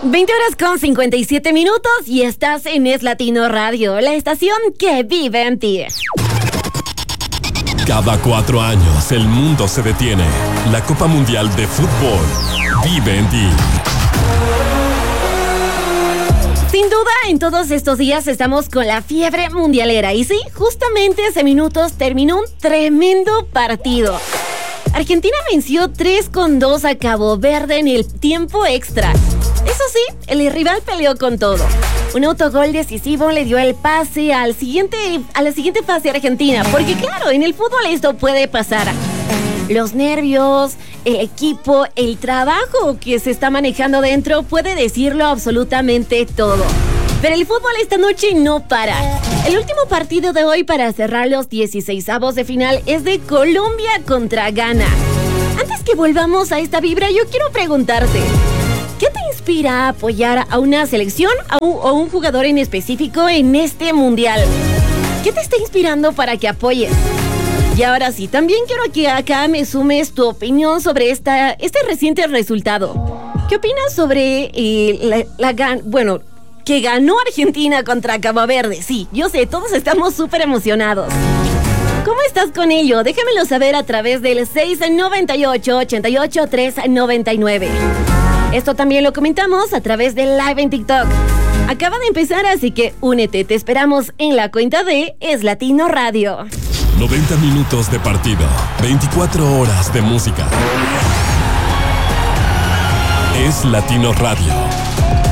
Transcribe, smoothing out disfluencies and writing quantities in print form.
20 horas con 57 minutos y estás en Es Latino Radio, la estación que vive en ti. Cada 4 años el mundo se detiene. La Copa Mundial de Fútbol vive en ti. Sin duda, en todos estos días estamos con la fiebre mundialera. Y sí, justamente hace minutos terminó un tremendo partido. Argentina venció 3-2 a Cabo Verde en el tiempo extra. Eso sí, el rival peleó con todo. Un autogol decisivo le dio el pase a la siguiente fase argentina. Porque claro, en el fútbol esto puede pasar. Los nervios, el equipo, el trabajo que se está manejando dentro puede decirlo absolutamente todo. Pero el fútbol esta noche no para. El último partido de hoy para cerrar los 16avos de final es de Colombia contra Ghana. Antes que volvamos a esta vibra, yo quiero preguntarte, ¿qué te inspira a apoyar a una selección o un jugador en específico en este mundial? ¿Qué te está inspirando para que apoyes? Y ahora sí, también quiero que acá me sumes tu opinión sobre este reciente resultado. ¿Qué opinas sobre que ganó Argentina contra Cabo Verde? Sí, yo sé, todos estamos súper emocionados. ¿Cómo estás con ello? Déjamelo saber a través del 698-88-399. Esto también lo comentamos a través del live en TikTok. Acaba de empezar, así que únete. Te esperamos en la cuenta de Es Latino Radio. 90 minutos de partido, 24 horas de música. Es Latino Radio.